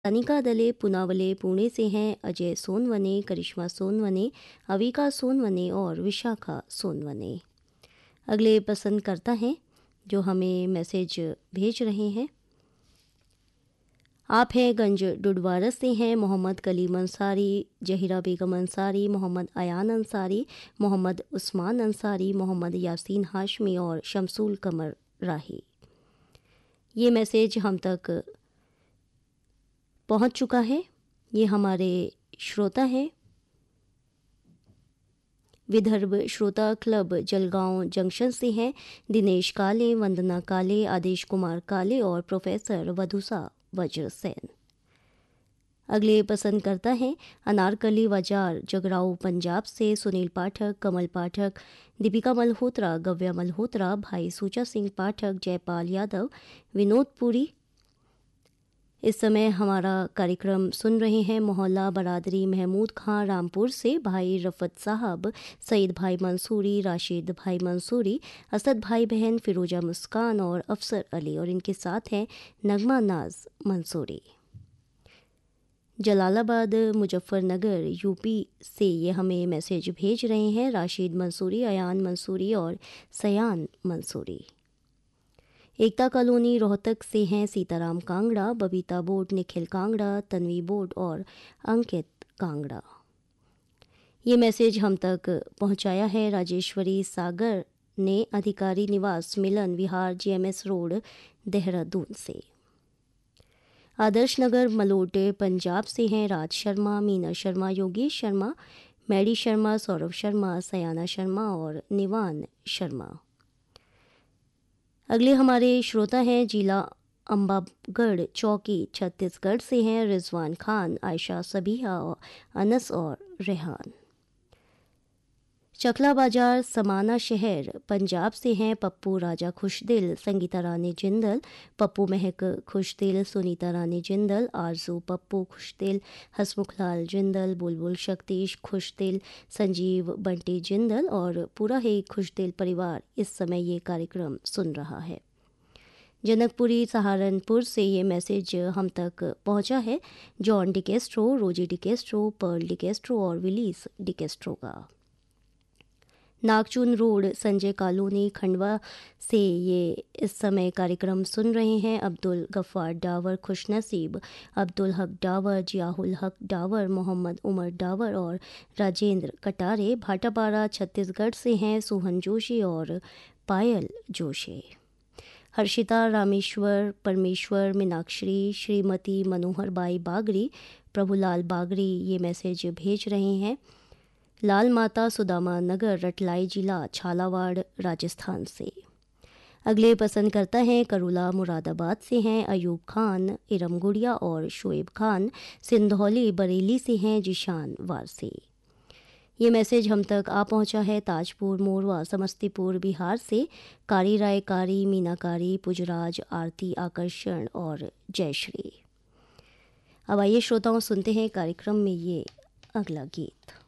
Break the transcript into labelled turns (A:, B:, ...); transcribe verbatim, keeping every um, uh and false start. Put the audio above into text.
A: अनिका दले पुनावले पुणे से हैं, अजय सोनवने, करिश्मा सोनवने, अविका सोनवने और विशाखा सोनवने। अगले पसंद करता है जो हमें मैसेज भेज रहे हैं। आप हैं गंज डुडवारस से हैं, मोहम्मद कलीम अंसारी, जहीरा बेगम अंसारी, मोहम्मद अयान अंसारी, मोहम्मद उस्मान अंसारी, मोहम्मद यासीन हाशमी और शमसूल कमर राही। ये मैसेज हम तक पहुंच चुका है। ये हमारे श्रोता हैं विदर्भ श्रोता क्लब जलगांव जंक्शन से हैं, दिनेश काले, वंदना काले, आदेश कुमार काले और प्रोफेसर वधुसा वज्रसेन। अगले पसंद करता है अनारकली बाजार जगराऊ पंजाब से सुनील पाठक, कमल पाठक, दीपिका मल्होत्रा, गव्या मल्होत्रा, भाई सूचा सिंह पाठक, जयपाल यादव, विनोद पुरी। इस समय हमारा कार्यक्रम सुन रहे हैं मोहल्ला बरादरी महमूद खां रामपुर से भाई रफत साहब, सईद भाई मंसूरी, राशिद भाई मंसूरी, असद भाई बहन फिरोजा मुस्कान और अफसर अली और इनके साथ हैं नगमा नाज मंसूरी। जलालाबाद मुजफ्फरनगर यूपी से ये हमें मैसेज भेज रहे हैं राशिद मंसूरी, अयान मंसूरी और सयान मंसूरी। एकता कॉलोनी रोहतक से हैं सीताराम कांगड़ा, बबीता बोट, निखिल कांगड़ा, तन्वी बोट और अंकित कांगड़ा। ये मैसेज हम तक पहुंचाया है राजेश्वरी सागर ने, अधिकारी निवास मिलन विहार जीएमएस रोड देहरादून से। आदर्श नगर मलोटे पंजाब से हैं राज शर्मा, मीना शर्मा, योगेश शर्मा, मैडी शर्मा, सौरभ शर्मा, सयाना शर्मा और निवान शर्मा। अगले हमारे श्रोता हैं जिला अम्बागढ़ चौकी छत्तीसगढ़ से हैं रिजवान खान, आयशा सबिहा, अनस और रेहान। चकला बाजार समाना शहर पंजाब से हैं पप्पू राजा खुशदिल, संगीता रानी जिंदल, पप्पू महक खुशदिल, सुनीता रानी जिंदल, आरजू पप्पू खुशदिल, हसमुखलाल जिंदल, बुलबुल शक्तिश खुशदिल, संजीव बंटी जिंदल और पूरा ही खुशदिल परिवार इस समय ये कार्यक्रम सुन रहा है। जनकपुरी सहारनपुर से ये मैसेज हम तक पहुंचा है जॉन डिकेस्ट्रो, रोजी डिकेस्ट्रो, पर्ल डिकेस्ट्रो और विलीस डिकेस्ट्रो का। नागचून रोड संजय कॉलोनी खंडवा से ये इस समय कार्यक्रम सुन रहे हैं अब्दुल गफ्फार डावर खुशनसीब, अब्दुल हक डावर, जियाहुल हक डावर, मोहम्मद उमर डावर और राजेंद्र कटारे। भाटापारा छत्तीसगढ़ से हैं सुहन जोशी और पायल जोशी। हर्षिता रामेश्वर, परमेश्वर, मीनाक्षरी, श्रीमती मनोहर बाई बागरी, प्रभुलाल बागरी ये मैसेज भेज रहे हैं लाल माता सुदामा नगर रटलाई जिला झालावाड़ राजस्थान से। अगले पसंद करता है करुला मुरादाबाद से हैं अयूब खान, इरम गुड़िया और शोएब खान, सिंधौली बरेली से हैं जिशान वारसी। ये मैसेज हम तक आ पहुंचा है ताजपुर मोरवा समस्तीपुर बिहार से कारी राय कारी, मीनाकारी, पुजराज, आरती आकर्षण और जयश्री। अब आइए श्रोताओं सुनते हैं कार्यक्रम में ये अगला गीत।